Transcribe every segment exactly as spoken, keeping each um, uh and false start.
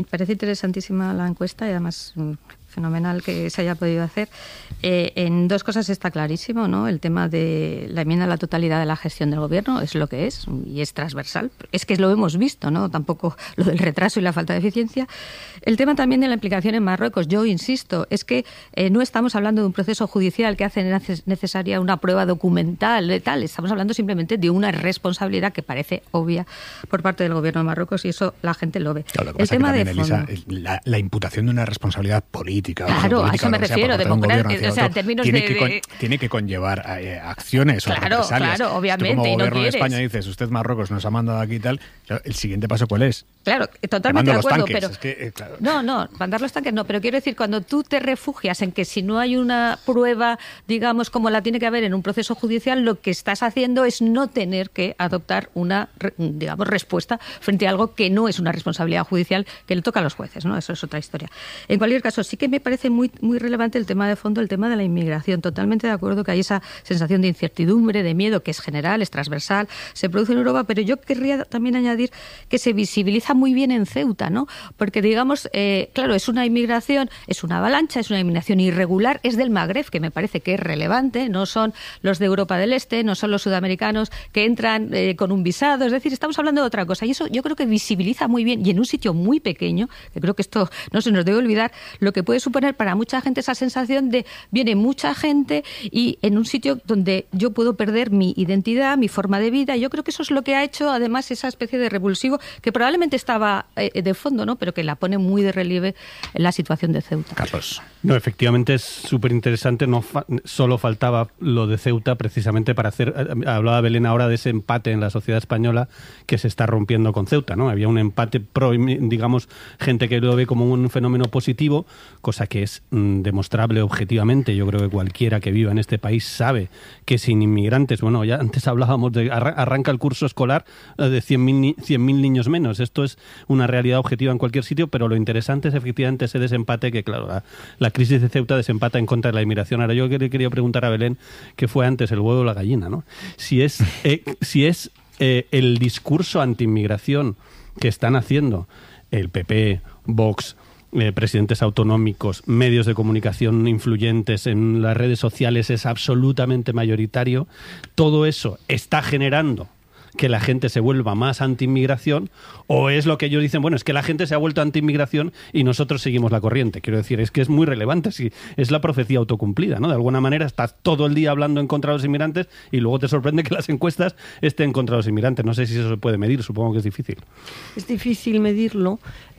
Me parece interesantísima la encuesta y además fenomenal que se haya podido hacer. Eh, en dos cosas está clarísimo, ¿no? El tema de la enmienda a la totalidad de la gestión del gobierno es lo que es y es transversal. Es que lo hemos visto, ¿no? Tampoco lo del retraso y la falta de eficiencia. El tema también de la implicación en Marruecos, yo insisto, es que eh, no estamos hablando de un proceso judicial que hace necesaria una prueba documental de tal. Estamos hablando simplemente de una responsabilidad que parece obvia por parte del gobierno de Marruecos y eso la gente lo ve. Claro, lo que el pasa tema que de también, Elisa, la, la imputación de una responsabilidad política. Claro, política, a eso me refiero, democrática, o sea, en términos tiene de, que con, de... tiene que conllevar eh, acciones claro, o represalias. Claro, obviamente, si tú como y no gobierno quieres. de España dices, usted Marruecos nos ha mandado aquí y tal, el siguiente paso ¿cuál es? Claro, totalmente de acuerdo, tanques, pero es que, eh, claro. no, no, mandar los tanques no, pero quiero decir, cuando tú te refugias en que si no hay una prueba, digamos, como la tiene que haber en un proceso judicial, lo que estás haciendo es no tener que adoptar una, digamos, respuesta frente a algo que no es una responsabilidad judicial que le toca a los jueces, ¿no? Eso es otra historia. En cualquier caso, sí que me parece muy, muy relevante el tema de fondo, el tema de la inmigración. Totalmente de acuerdo que hay esa sensación de incertidumbre, de miedo, que es general, es transversal, se produce en Europa, pero yo querría también añadir que se visibiliza muy bien en Ceuta, ¿no? Porque, digamos, eh, claro, es una inmigración, es una avalancha, es una inmigración irregular, es del Magreb, que me parece que es relevante, no son los de Europa del Este, no son los sudamericanos que entran eh, con un visado, es decir, estamos hablando de otra cosa. Y eso yo creo que visibiliza muy bien, y en un sitio muy pequeño, que creo que esto no se nos debe olvidar, lo que puede suponer para mucha gente esa sensación de viene mucha gente y en un sitio donde yo puedo perder mi identidad, mi forma de vida. Yo creo que eso es lo que ha hecho además esa especie de revulsivo que probablemente estaba eh, de fondo, ¿no? Pero que la pone muy de relieve en la situación de Ceuta. Carlos. No, efectivamente es súper interesante. No fa- solo faltaba lo de Ceuta precisamente para hacer. Hablaba Belén ahora de ese empate en la sociedad española que se está rompiendo con Ceuta, ¿no? Había un empate pro, digamos, gente que lo ve como un fenómeno positivo, cosa que es mm, demostrable objetivamente. Yo creo que cualquiera que viva en este país sabe que sin inmigrantes, bueno, ya antes hablábamos de arra- arranca el curso escolar eh, de cien mil ni- niños menos. Esto es una realidad objetiva en cualquier sitio, pero lo interesante es efectivamente ese desempate que, claro, la, la crisis de Ceuta desempata en contra de la inmigración. Ahora yo le quería preguntar a Belén qué fue antes, el huevo o la gallina, ¿no? Si es, eh, si es eh, el discurso anti-inmigración que están haciendo el P P, Vox, Eh, presidentes autonómicos, medios de comunicación influyentes en las redes sociales es absolutamente mayoritario, todo eso está generando que la gente se vuelva más anti-inmigración, o es lo que ellos dicen, bueno, es que la gente se ha vuelto anti-inmigración y nosotros seguimos la corriente. Quiero decir, es que es muy relevante, sí, es la profecía autocumplida, ¿no? De alguna manera estás todo el día hablando en contra de los inmigrantes y luego te sorprende que las encuestas estén contra los inmigrantes. No sé si eso se puede medir, supongo que es difícil. Es difícil medirlo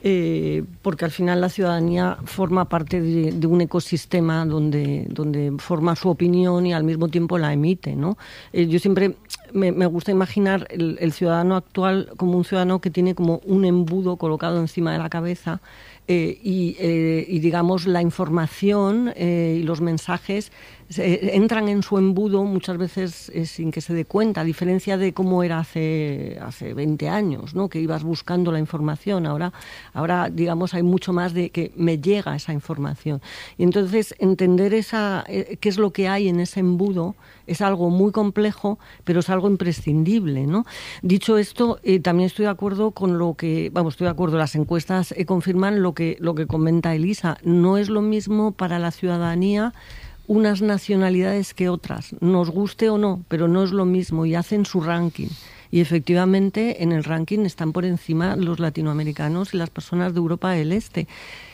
eh, porque al final la ciudadanía forma parte de, de un ecosistema donde, donde forma su opinión y al mismo tiempo la emite, ¿no? Eh, yo siempre me, me gusta imaginar el, el ciudadano actual como un ciudadano que tiene como un embudo colocado encima de la cabeza eh, y, eh, y digamos la información eh, y los mensajes se, entran en su embudo muchas veces eh, sin que se dé cuenta, a diferencia de cómo era hace, hace veinte años, ¿no? Que ibas buscando la información. Ahora, ahora digamos hay mucho más de que me llega esa información y entonces entender esa eh, qué es lo que hay en ese embudo es algo muy complejo, pero es algo imprescindible, ¿no? Dicho esto, eh, también estoy de acuerdo con lo que, vamos, estoy de acuerdo, las encuestas eh, confirman lo que, lo que comenta Elisa. No es lo mismo para la ciudadanía unas nacionalidades que otras, nos guste o no, pero no es lo mismo y hacen su ranking. Y efectivamente en el ranking están por encima los latinoamericanos y las personas de Europa del Este.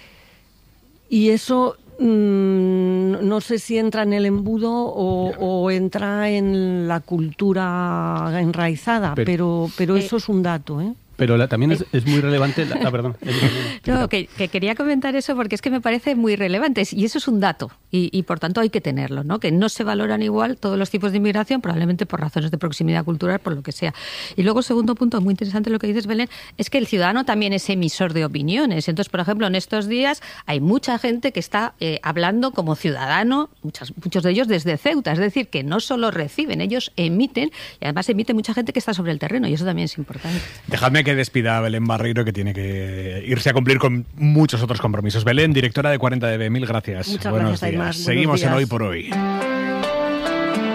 Y eso mmm, no sé si entra en el embudo o, o entra en la cultura enraizada, pero, pero, pero eso es un dato, ¿eh? Pero la, también es, es muy relevante... La, ah, perdón. No, que, que quería comentar eso porque es que me parece muy relevante y eso es un dato y, y por tanto hay que tenerlo, ¿no? Que no se valoran igual todos los tipos de inmigración, probablemente por razones de proximidad cultural, por lo que sea. Y luego, segundo punto, muy interesante lo que dices, Belén, es que el ciudadano también es emisor de opiniones. Entonces, por ejemplo, en estos días hay mucha gente que está eh, hablando como ciudadano, muchas, muchos de ellos desde Ceuta, es decir, que no solo reciben, ellos emiten y además emite mucha gente que está sobre el terreno y eso también es importante. Dejadme que que despida a Belén Barreiro, que tiene que irse a cumplir con muchos otros compromisos. Belén, directora de cuarenta D B, mil gracias. Muchas Buenos gracias, días. Aymar. Seguimos Buenos días. en Hoy por Hoy.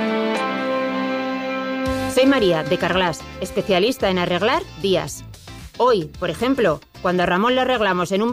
Soy María, de Carglass, especialista en arreglar vías. Hoy, por ejemplo, cuando a Ramón le arreglamos en un